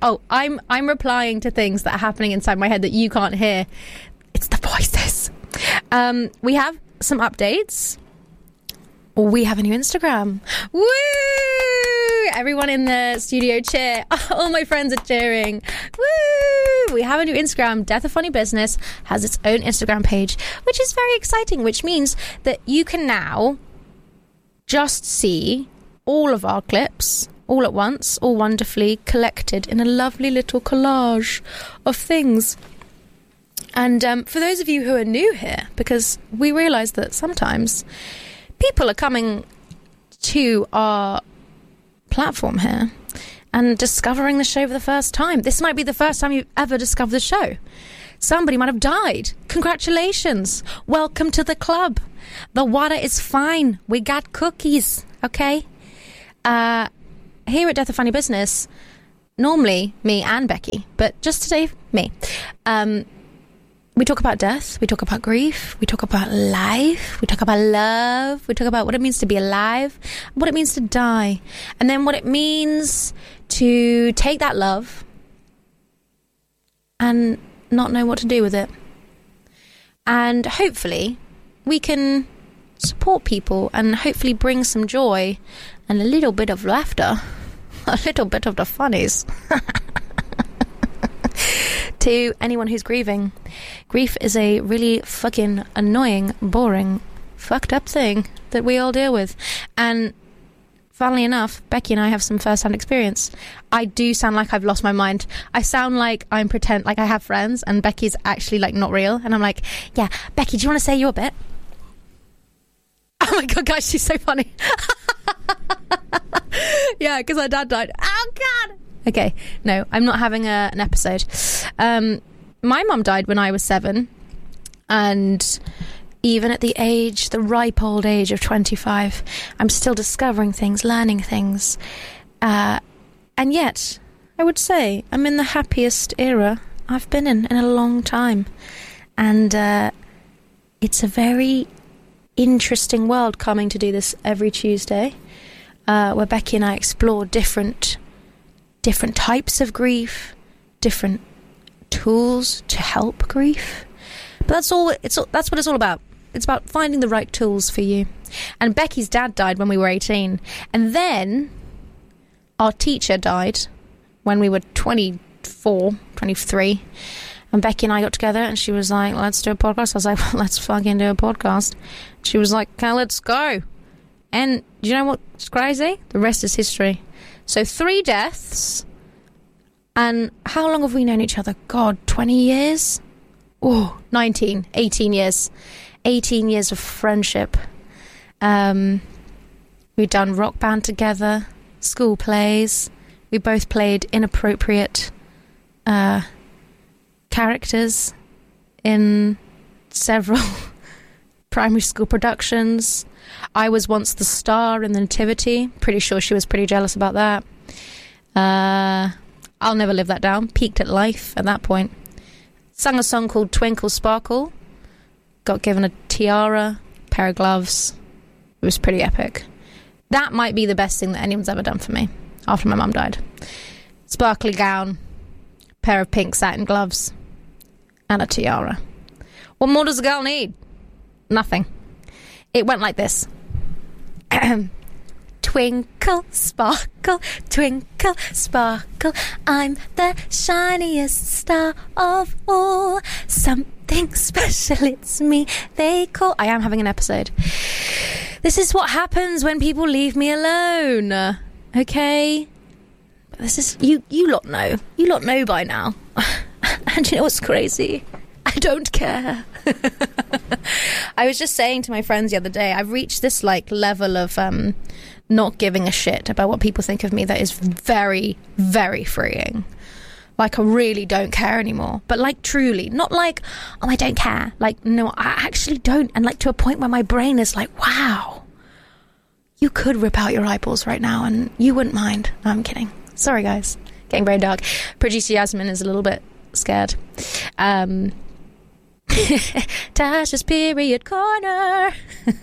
Oh, I'm I'm replying to things that are happening inside my head that you can't hear. It's the voices. Um, we have some updates. We have a new Instagram. Woo! Everyone in the studio cheer. All my friends are cheering. Woo! We have a new Instagram. Death of Funny Business has its own Instagram page, which is very exciting, which means that you can now just see all of our clips all at once, all wonderfully collected in a lovely little collage of things. And um, for those of you who are new here, because we realise that sometimes people are coming to our platform here and discovering the show for the first time. This might be the first time you've ever discovered the show. Somebody might have died. Congratulations. Welcome to the club. The water is fine. We got cookies, okay? Uh, here at Death of Funny Business, normally me and Becky, but just today, me. Um... We talk about death, we talk about grief, we talk about life, we talk about love, we talk about what it means to be alive, what it means to die, and then what it means to take that love and not know what to do with it. And hopefully we can support people and hopefully bring some joy and a little bit of laughter, a little bit of the funnies to anyone who's grieving. Grief is a really fucking annoying, boring, fucked up thing that we all deal with. And funnily enough, Becky and I have some first-hand experience. I do sound like I've lost my mind. I sound like I'm pretend, like I have friends, and Becky's actually like not real. And I'm like, yeah, Becky, do you want to say your bit? Oh my god, guys, she's so funny. Yeah, because her dad died. Oh god. Okay, no, I'm not having a, an episode. Um, my mum died when I was seven, and even at the age, the ripe old age of twenty-five, I'm still discovering things, learning things. Uh, and yet, I would say I'm in the happiest era I've been in in a long time. And uh, it's a very interesting world coming to do this every Tuesday, uh, where Becky and I explore different different types of grief, different tools to help grief. But that's all it's that's what it's all about. It's about finding the right tools for you. And Becky's dad died when we were eighteen, and then our teacher died when we were twenty-four, twenty-three, and Becky and I got together and she was like, let's do a podcast. I was like, well, let's fucking do a podcast. She was like, okay, let's go. And do you know what's crazy? The rest is history. So three deaths, and how long have we known each other? God, twenty years? Oh, nineteen, eighteen years. eighteen years of friendship. Um, we've done rock band together, school plays. We both played inappropriate uh, characters in several primary school productions. I was once the star in the Nativity. Pretty sure she was pretty jealous about that. Uh, I'll never live that down. Peaked at life at that point. Sung a song called Twinkle Sparkle. Got given a tiara, pair of gloves. It was pretty epic. That might be the best thing that anyone's ever done for me after my mum died. Sparkly gown, pair of pink satin gloves, and a tiara. What more does a girl need? Nothing. It went like this. Twinkle, sparkle, twinkle, sparkle, I'm the shiniest star of all. Something special, it's me they call... I am having an episode. This is what happens when people leave me alone. Okay? This is... You, you lot know. You lot know by now. And you know what's crazy? I don't care. I was just saying to my friends the other day, I've reached this like level of um, not giving a shit about what people think of me that is very, very freeing. Like, I really don't care anymore. But like, truly, not like, oh, I don't care. Like, no, I actually don't. And like, to a point where my brain is like, wow, you could rip out your eyeballs right now and you wouldn't mind. No, I'm kidding. Sorry, guys. Getting very dark. Producer Yasmin is a little bit scared. Um... Tasha's period corner.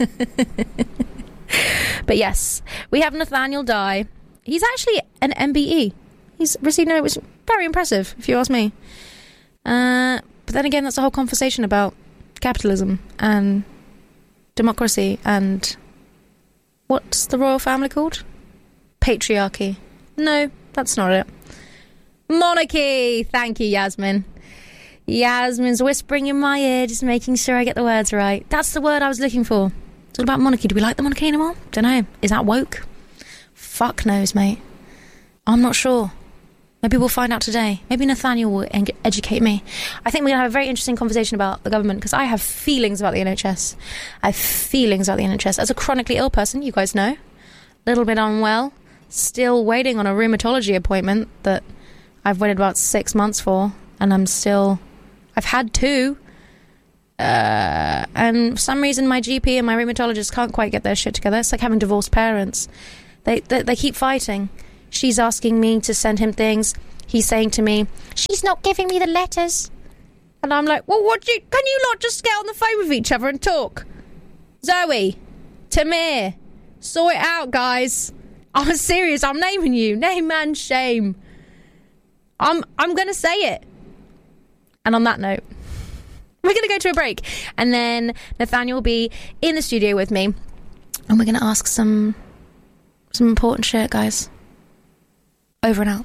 But yes, we have Nathaniel Dye. He's actually an M B E. He's received no, very impressive, if you ask me. Uh, but then again, that's a whole conversation about capitalism and democracy and what's the royal family called? Patriarchy. No, that's not it. Monarchy. Thank you, Yasmin. Yasmin's whispering in my ear, just making sure I get the words right. That's the word I was looking for. It's all about monarchy. Do we like the monarchy anymore? Don't know. Is that woke? Fuck knows, mate. I'm not sure. Maybe we'll find out today. Maybe Nathaniel will en- educate me. I think we're going to have a very interesting conversation about the government, because I have feelings about the N H S. I have feelings about the N H S. As a chronically ill person, you guys know, a little bit unwell, still waiting on a rheumatology appointment that I've waited about six months for, and I'm still... I've had two. Uh, and for some reason, my G P and my rheumatologist can't quite get their shit together. It's like having divorced parents. They, they, they keep fighting. She's asking me to send him things. He's saying to me, she's not giving me the letters. And I'm like, well, what do you... Can you not just get on the phone with each other and talk? Zoe, Tamir, sort it out, guys. I'm serious. I'm naming you. Name and shame. I'm, I'm going to say it. And on that note, we're going to go to a break. And then Nathaniel will be in the studio with me. And we're going to ask some, some important shit, guys. Over and out.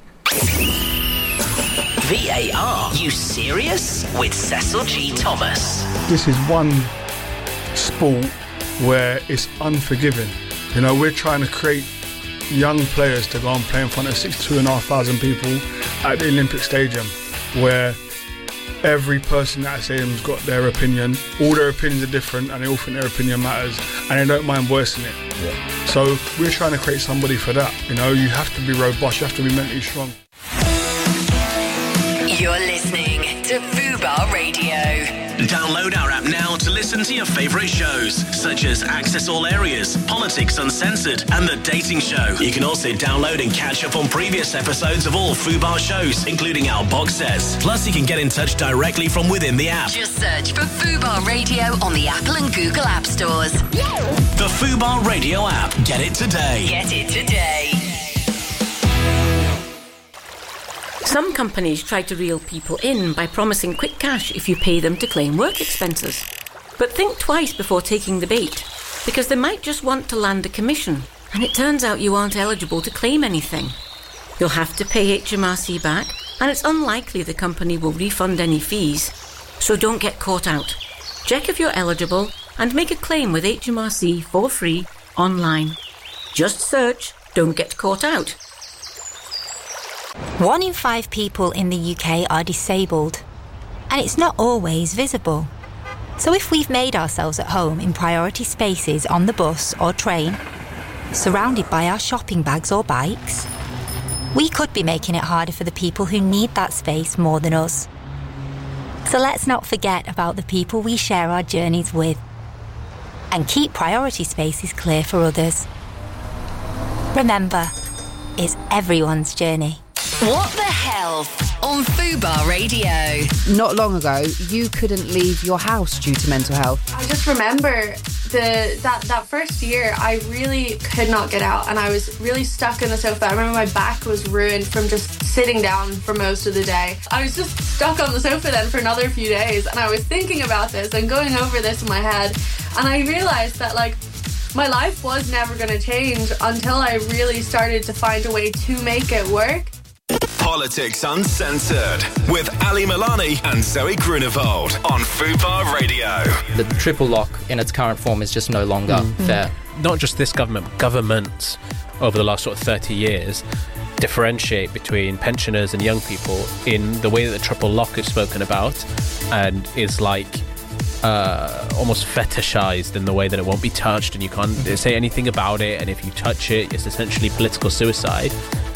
V A R, you serious? With Cecil G. Thomas. This is one sport where it's unforgiving. You know, we're trying to create young players to go and play in front of sixty-two and a half thousand people at the Olympic Stadium, where every person at that stadium's got their opinion. All their opinions are different, and they all think their opinion matters, and they don't mind voicing it. Yeah. So we're trying to create somebody for that. You know, you have to be robust, you have to be mentally strong. You're listening to Fubar Radio. Download our app now to listen to your favourite shows, such as Access All Areas, Politics Uncensored, and The Dating Show. You can also download and catch up on previous episodes of all Fubar shows, including our box sets. Plus, you can get in touch directly from within the app. Just search for Fubar Radio on the Apple and Google App Stores. The Fubar Radio app. Get it today. Get it today. Some companies try to reel people in by promising quick cash if you pay them to claim work expenses. But think twice before taking the bait, because they might just want to land a commission, and it turns out you aren't eligible to claim anything. You'll have to pay H M R C back, and it's unlikely the company will refund any fees. So don't get caught out. Check if you're eligible and make a claim with H M R C for free online. Just search "Don't Get Caught Out." One in five people in the U K are disabled, and it's not always visible. So if we've made ourselves at home in priority spaces on the bus or train, surrounded by our shopping bags or bikes, we could be making it harder for the people who need that space more than us. So let's not forget about the people we share our journeys with, and keep priority spaces clear for others. Remember, it's everyone's journey. What the hell on Fubar Radio. Not long ago, you couldn't leave your house due to mental health. I just remember the that, that first year, I really could not get out, and I was really stuck in the sofa. I remember my back was ruined from just sitting down for most of the day. I was just stuck on the sofa then for another few days, and I was thinking about this and going over this in my head, and I realised that, like, my life was never going to change until I really started to find a way to make it work. Politics Uncensored with Ali Milani and Zoe Grunewald on Fubar Radio. The triple lock in its current form is just no longer Mm. fair. Not just this government, governments over the last sort of thirty years differentiate between pensioners and young people in the way that the triple lock is spoken about, and is like uh, almost fetishized in the way that it won't be touched and you can't say anything about it, and if you touch it, it's essentially political suicide.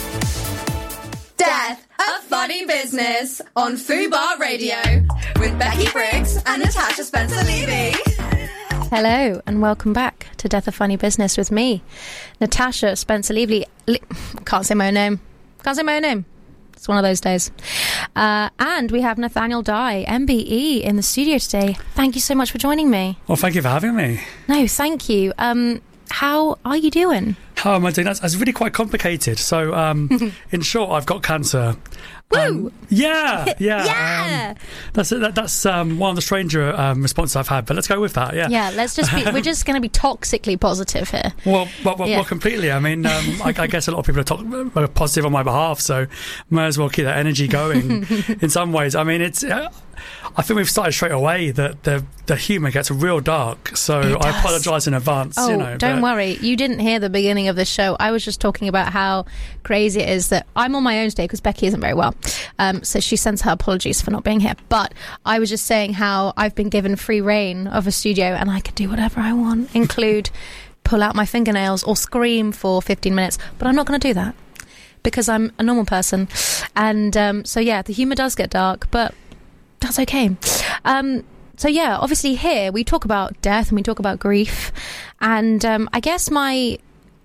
Death, a funny business on Fubar Radio with Becky Briggs and Natasha Spencer-Levy. Hello and welcome back to Death, a Funny Business with me, Natasha Spencer-Levy. Le- can't say my own name. Can't say my own name. It's one of those days. Uh, and we have Nathaniel Dye, M B E, in the studio today. Thank you so much for joining me. Well, thank you for having me. No, thank you. Um, how are you doing? How am I doing? That's, that's really quite complicated. So, um, in short, I've got cancer. Woo! Um, yeah, yeah. Yeah! Um, that's that, that's um, one of the stranger um, responses I've had, but let's go with that, yeah. Yeah, let's just be, we're just going to be toxically positive here. Well, well, well, Yeah. well completely. I mean, um, I, I guess a lot of people are, talk, are positive on my behalf, so might as well keep that energy going in some ways. I mean, it's... Uh, I think we've started straight away that the the humour gets real dark, so It I does. apologise in advance. Oh, you know, don't but- worry. You didn't hear the beginning of the show. I was just talking about how crazy it is that I'm on my own today because Becky isn't very well. Um, so she sends her apologies for not being here. But I was just saying how I've been given free reign of a studio and I can do whatever I want, include pull out my fingernails or scream for fifteen minutes. But I'm not going to do that because I'm a normal person. And um, so, yeah, the humour does get dark, but that's okay. Um, so yeah, obviously here we talk about death and we talk about grief, and um, I guess my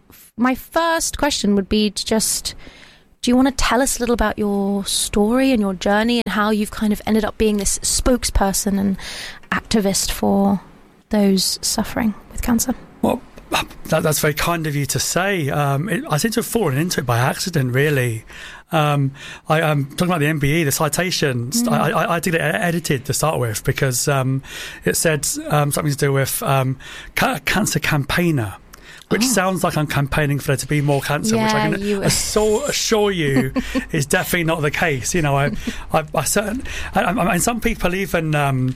my first question would be to just, do you want to tell us a little about your story and your journey and how you've kind of ended up being this spokesperson and activist for those suffering with cancer? Well, that, that's very kind of you to say. Um, it, I seem to have fallen into it by accident, really. Um, I, I'm talking about the M B E, the citations. Mm. I, I, I did it edited to start with because um, it said um, something to do with um, ca- cancer campaigner, which Oh. sounds like I'm campaigning for there to be more cancer, which Yeah, I can you- assure, assure you is definitely not the case. You know, I, I, I certain, I, I mean, some people even. Um,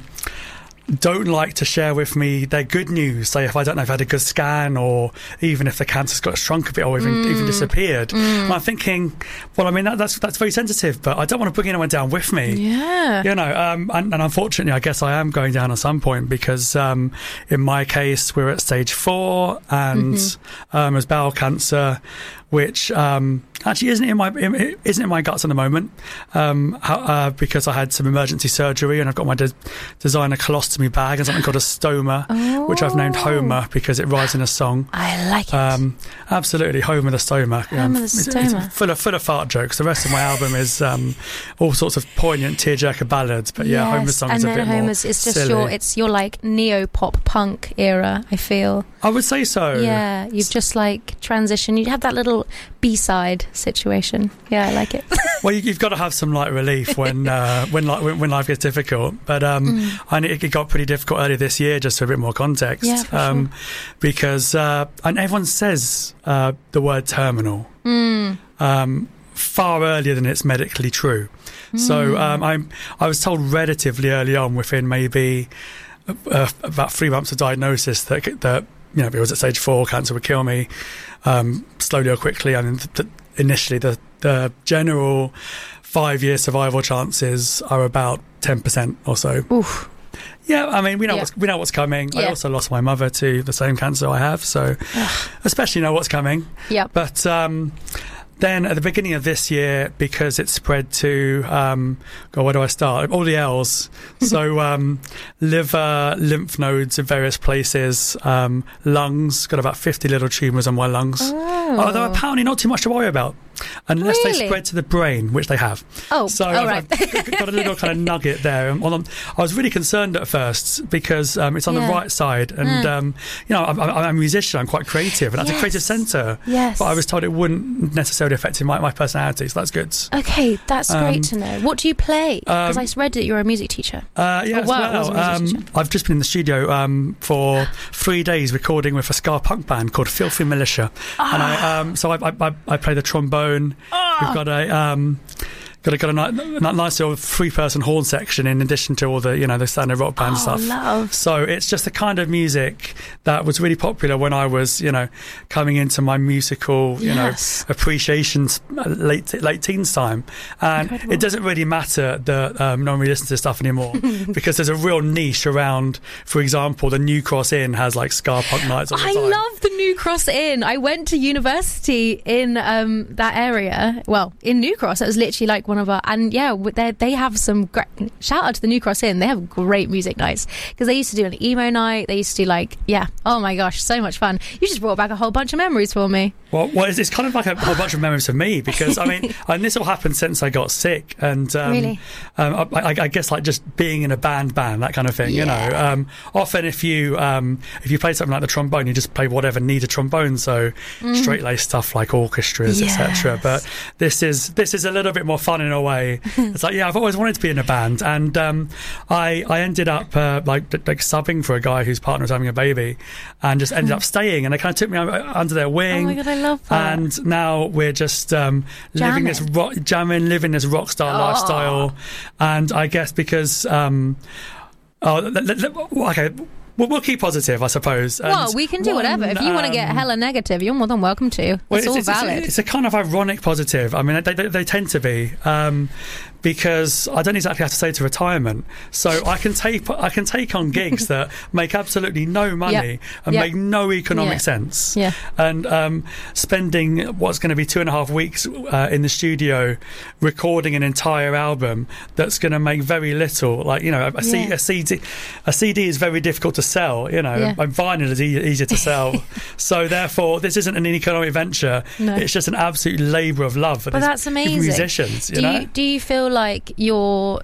don't like to share with me their good news, say if I don't know if I had a good scan or even if the cancer's got shrunk a bit or even, Mm. even disappeared. Mm. And I'm thinking, well, I mean, that, that's that's very sensitive, but I don't want to bring anyone down with me. Yeah. You know, um, and, and unfortunately, I guess I am going down at some point because um, in my case, we're at stage four and Mhm. um, there's bowel cancer, which um, actually isn't in my in, isn't in my guts at the moment um, how, uh, because I had some emergency surgery and I've got my de- designer colostomy bag and something called a stoma, which I've named Homer because it rides in a song. I like it. Um, absolutely, Homer the Stoma. Homer the It's- Stoma. It's full of full of fart jokes. The rest of my album is um, all sorts of poignant tearjerker ballads. But yeah, Yes, Homer's song and is a then bit Homer's, more it's just silly. your, it's your like neo pop punk era. I feel. I would say so. Yeah, you've just like transitioned. You have that little B-side situation. Yeah, I like it. Well, you, you've got to have some light relief when uh, when, li- when when life gets difficult. But um, Mm. I know it got pretty difficult earlier this year, just for a bit more context. Yeah, for um, because uh, and everyone says uh, the word terminal Mm. um, far earlier than it's medically true. So Mm. um, I'm I was told relatively early on, within maybe uh, about three months of diagnosis, that that you know if it was at stage four, cancer would kill me um, slowly or quickly. I mean, th- th- initially the the general five year survival chances are about ten percent or so. Oof. Yeah, I mean, we know Yeah. what's we know what's coming. I Yeah. also lost my mother to the same cancer I have, so especially know what's coming. Yep. But um, then at the beginning of this year, because it spread to, um, God, where do I start? All the L's. So um, liver, lymph nodes in various places, um, lungs, got about fifty little tumours on my lungs. Oh. Although apparently not too much to worry about, unless Really? they spread to the brain, which they have. Oh, so oh, I've, right. I've got a little kind of nugget there. And on- I was really concerned at first because um, it's on Yeah. the right side, and Mm. um, you know, I'm, I'm I'm a musician. I'm quite creative, and that's a Yes. creative centre. Yes. But I was told it wouldn't necessarily affect my, my personality, so that's good. Okay, that's Um, great to know. What do you play? Because um, I read that you're a music teacher. Uh, yeah, Oh, as wow, well. was a music Um, teacher. I've just been in the studio um, for three days recording with a ska punk band called Filthy Militia, and I um, so I, I, I, I play the trombone. We've got a um, got a got a ni- ni- nice little three person horn section in addition to all the you know the standard rock band Oh, stuff. love. So it's just the kind of music that was really popular when I was you know coming into my musical you Yes. know appreciation s- late late teens time, and Incredible. it doesn't really matter that um, no one really listens to stuff anymore because there's a real niche around. For example, the New Cross Inn has like ska punk nights all the I time. love the New Cross Inn. I went to university in um, that area. Well, in New Cross, it was literally like one one of our, and yeah, they they have some great, shout out to the New Cross Inn, they have great music nights, because they used to do an emo night, they used to do like, yeah, oh my gosh, so much fun. You just brought back a whole bunch of memories for me. Well, well it's, it's kind of like a whole bunch of memories for me, because I mean, and this all happened since I got sick, and um, really? um, I, I, I guess like just being in a band band, that kind of thing, yeah. you know. Um, often if you um, if you play something like the trombone, you just play whatever needed trombone, so mm. straight laced stuff like orchestras, yes. et cetera. But this is this is a little bit more fun in a way. It's like, yeah, I've always wanted to be in a band, and um, I I ended up uh, like like subbing for a guy whose partner was having a baby, and just ended up staying, and they kind of took me under their wing. Oh my god, I love that. And now we're just um, living this rock, jamming, living this rock star oh. lifestyle, and I guess because um, oh, let, let, let, okay. We'll, we'll keep positive, I suppose. And well, we can do one, whatever. If you um, want to get hella negative, you're more than welcome to. It's well, it's, all it's, valid. It's, it's a kind of ironic positive. I mean, they, they, they tend to be. Um, because I don't exactly have to say to retirement, so I can take I can take on gigs that make absolutely no money yep. and yep. make no economic yeah. sense. Yeah. And um, spending what's going to be two and a half weeks uh, in the studio recording an entire album that's going to make very little. Like, you know, a, C, yeah. a C D, a C D is very difficult to sell. You know, yeah. and vinyl is e- easier to sell. So therefore, this isn't an economic venture. No. It's just an absolute labour of love for but these that's amazing. musicians. You do know? you do you feel like you're